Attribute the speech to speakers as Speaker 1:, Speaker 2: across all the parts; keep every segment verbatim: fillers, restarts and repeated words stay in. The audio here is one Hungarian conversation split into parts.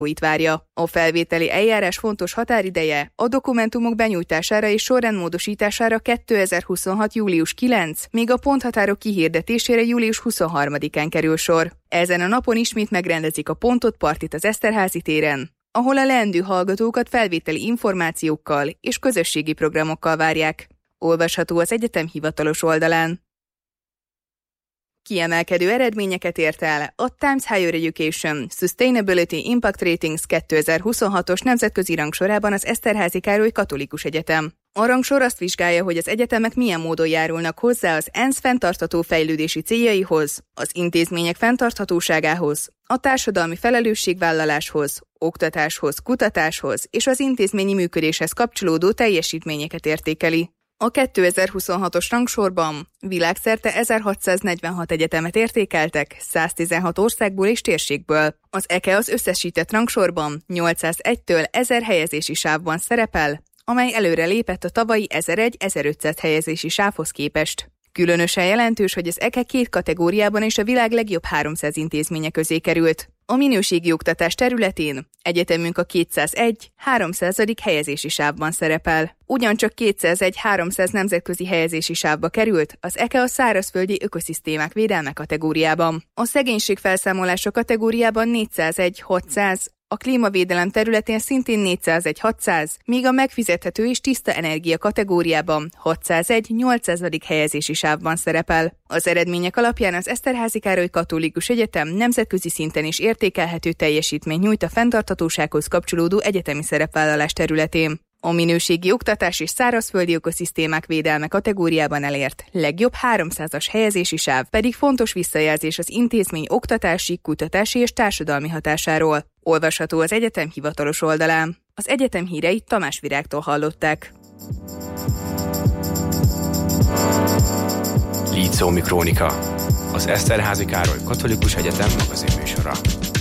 Speaker 1: várja. A felvételi eljárás fontos határideje a dokumentumok benyújtására és sorrendmódosítására kétezer-huszonhat. július kilencedike, míg a ponthatárok kihirdetésére július huszonharmadikán kerül sor. Ezen a napon ismét megrendezik a pontot partit az Eszterházy téren, ahol a leendő hallgatókat felvételi információkkal és közösségi programokkal várják. Olvasható az egyetem hivatalos oldalán. Kiemelkedő eredményeket ért el a Times Higher Education Sustainability Impact Ratings kétezer-huszonhatos nemzetközi rangsorában az Eszterházy Károly Katolikus Egyetem. A rangsor azt vizsgálja, hogy az egyetemek milyen módon járulnak hozzá az ENSZ fenntartható fejlődési céljaihoz, az intézmények fenntarthatóságához, a társadalmi felelősségvállaláshoz, oktatáshoz, kutatáshoz és az intézményi működéshez kapcsolódó teljesítményeket értékeli. A kétezer-huszonhatos rangsorban világszerte ezerhatszáznegyvenhat egyetemet értékeltek száztizenhat országból és térségből. Az é ká az összesített rangsorban nyolcszázegytől ezer helyezési sávban szerepel, amely előre lépett a tavalyi ezeregy-ezerötszáz helyezési sávhoz képest. Különösen jelentős, hogy az é ká két kategóriában is a világ legjobb háromszáz intézménye közé került. A minőségi oktatás területén egyetemünk a kétszázegy-háromszázadik helyezési sávban szerepel. Ugyancsak kétszázegy-háromszáz nemzetközi helyezési sávba került az é ká a szárazföldi ökoszisztémák védelme kategóriában. A szegénység felszámolása kategóriában négyszázegy-hatszáz, a klímavédelem területén szintén négyszázegy-hatszáz, míg a megfizethető és tiszta energia kategóriában hatszázegy-nyolcszázadik helyezési sávban szerepel. Az eredmények alapján az Eszterházy Károly Katolikus Egyetem nemzetközi szinten is értékelhető teljesítményt nyújt a fenntarthatósághoz kapcsolódó egyetemi szerepvállalás területén. A minőségi oktatás és szárazföldi ökoszisztémák védelme kategóriában elért legjobb háromszázas helyezési sáv pedig fontos visszajelzés az intézmény oktatási, kutatási és társadalmi hatásáról. Olvasható az egyetem hivatalos oldalán. Az egyetem híreit Tamás Virágtól hallották.
Speaker 2: Lícómi Krónika, az Eszterházy Károly Katolikus Egyetem magazinműsora.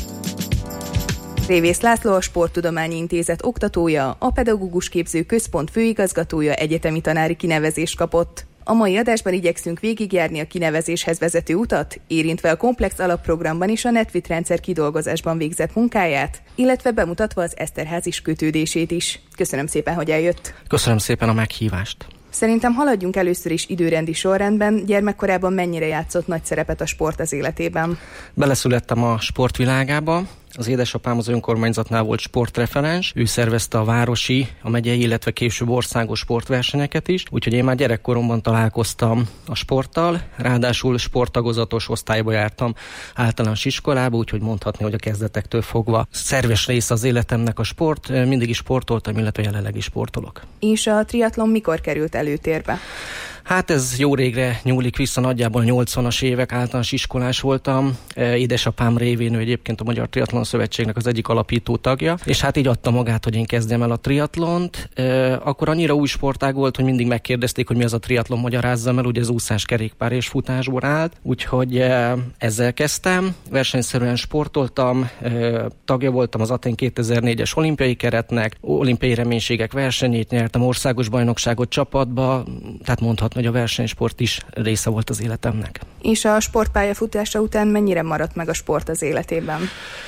Speaker 1: Révész László, a Sporttudományi Intézet oktatója, a Pedagógus Képző Központ főigazgatója egyetemi tanári kinevezést kapott. A mai adásban igyekszünk végigjárni a kinevezéshez vezető utat, érintve a komplex alapprogramban és a NetVit rendszer kidolgozásban végzett munkáját, illetve bemutatva az Eszterházis kötődését is. Köszönöm szépen, hogy eljött.
Speaker 3: Köszönöm szépen a meghívást.
Speaker 1: Szerintem haladjunk először is időrendi sorrendben. Gyermekkorában mennyire játszott nagy szerepet a sport az életében?
Speaker 3: Beleszülettem a sportvilágába. Az édesapám az önkormányzatnál volt sportreferens, ő szervezte a városi, a megyei, illetve később országos sportversenyeket is, úgyhogy én már gyerekkoromban találkoztam a sporttal, ráadásul sporttagozatos osztályba jártam általános iskolába, úgyhogy mondhatni, hogy a kezdetektől fogva szerves része az életemnek a sport, mindig is sportoltam, illetve jelenleg is sportolok.
Speaker 1: És a triatlon mikor került előtérbe?
Speaker 3: Hát ez jó régre nyúlik vissza, nagyjából nyolcvanas évek, általános iskolás voltam. Édesapám révén ő egyébként a Magyar Triatlon Szövetségnek az egyik alapító tagja, és hát így adta magát, hogy én kezdjem el a triatlont. Akkor annyira új sportág volt, hogy mindig megkérdezték, hogy mi az a triatlon, magyarázzam el, ugye az úszás, kerékpár és futásból állt, úgyhogy ezzel kezdtem. Versenyszerűen sportoltam, tagja voltam az Atén kétezer-négyes olimpiai keretnek, olimpiai reménységek versenyét nyertem, országos bajnokságot csapatba, tehát mondhatni, hogy a versenysport is része volt az életemnek.
Speaker 1: És a sportpályafutása után mennyire maradt meg a sport az életében?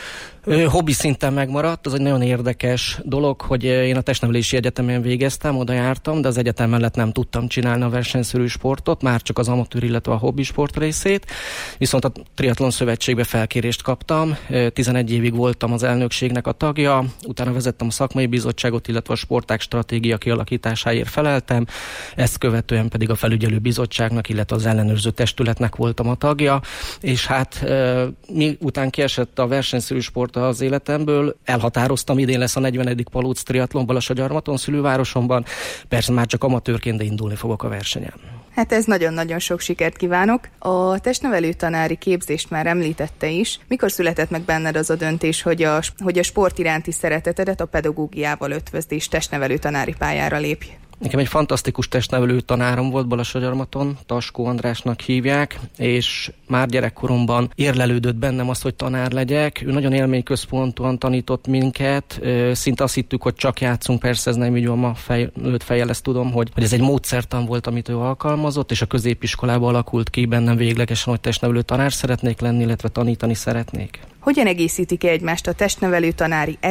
Speaker 3: Hobbi szinten megmaradt, az egy nagyon érdekes dolog, hogy én a testnevelési egyetemen végeztem, oda jártam, de az egyetem mellett nem tudtam csinálni a versenyszerű sportot, már csak az amatőr, illetve a hobbi sport részét, viszont a Triatlon Szövetségbe felkérést kaptam, tizenegy évig voltam az elnökségnek a tagja, utána vezettem a szakmai bizottságot, illetve a sportág stratégia kialakításáért feleltem, ezt követően pedig a felügyelő bizottságnak, illetve az ellenőrző testületnek voltam a tagja, és hát miután kiesett a versenyszerű sport az életemből, elhatároztam, idén lesz a negyvenedik Palóc triatlon Balassagyarmaton, szülővárosomban. Persze már csak amatőrként, de indulni fogok a versenyen.
Speaker 1: Hát ez nagyon-nagyon sok sikert kívánok. A testnevelő tanári képzést már említette is. Mikor született meg benned az a döntés, hogy a, hogy a sport iránti szeretetedet a pedagógiával ötvözd és testnevelő tanári pályára lépj?
Speaker 3: Nekem egy fantasztikus testnevelő tanárom volt Balassagyarmaton, Taskó Andrásnak hívják, és már gyerekkoromban érlelődött bennem az, hogy tanár legyek. Ő nagyon élményközpontúan tanított minket, szinte azt hittük, hogy csak játszunk, persze ez nem így van, ma felnőtt fejjel ezt tudom, hogy, hogy ez egy módszertan volt, amit ő alkalmazott, és a középiskolában alakult ki bennem véglegesen, hogy testnevelő tanár szeretnék lenni, illetve tanítani szeretnék.
Speaker 1: Hogyan egészítik ki egymást a testnevelő tanári